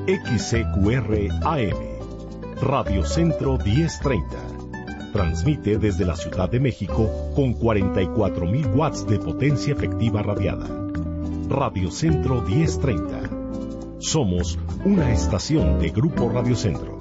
XCQR AM, Radio Centro 1030. Transmite desde la Ciudad de México con 44.000 watts de potencia efectiva radiada. Radio Centro 1030. Somos una estación de Grupo Radio Centro.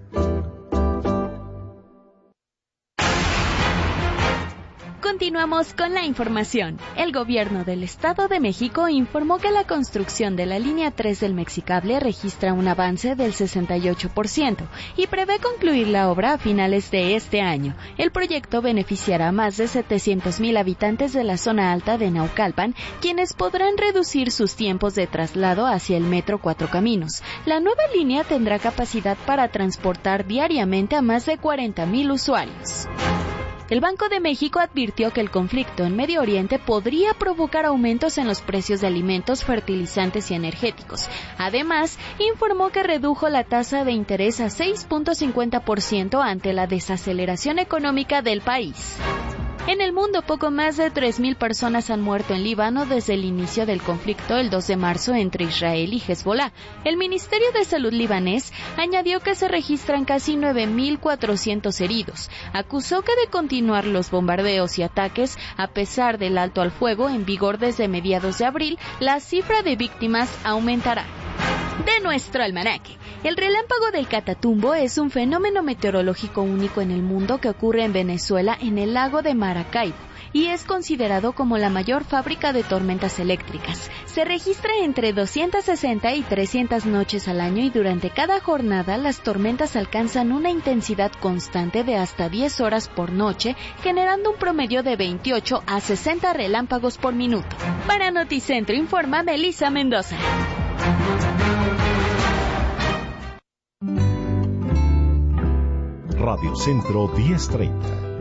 Continuamos con la información. El gobierno del Estado de México informó que la construcción de la línea 3 del Mexicable registra un avance del 68% y prevé concluir la obra a finales de este año. El proyecto beneficiará a más de 700,000 habitantes de la zona alta de Naucalpan, quienes podrán reducir sus tiempos de traslado hacia el Metro Cuatro Caminos. La nueva línea tendrá capacidad para transportar diariamente a más de 40,000 usuarios. El Banco de México advirtió que el conflicto en Medio Oriente podría provocar aumentos en los precios de alimentos, fertilizantes y energéticos. Además, informó que redujo la tasa de interés a 6.50% ante la desaceleración económica del país. En el mundo, poco más de 3,000 personas han muerto en Líbano desde el inicio del conflicto el 2 de marzo entre Israel y Hezbolá. El Ministerio de Salud libanés añadió que se registran casi 9,400 heridos. Acusó que de continuar los bombardeos y ataques, a pesar del alto al fuego en vigor desde mediados de abril, la cifra de víctimas aumentará. De nuestro almanaque. El relámpago del Catatumbo es un fenómeno meteorológico único en el mundo que ocurre en Venezuela, en el lago de Maracaibo, y es considerado como la mayor fábrica de tormentas eléctricas. Se registra entre 260 y 300 noches al año y durante cada jornada las tormentas alcanzan una intensidad constante de hasta 10 horas por noche, generando un promedio de 28 a 60 relámpagos por minuto. Para Noticentro informa Melissa Mendoza. Radio Centro 1030.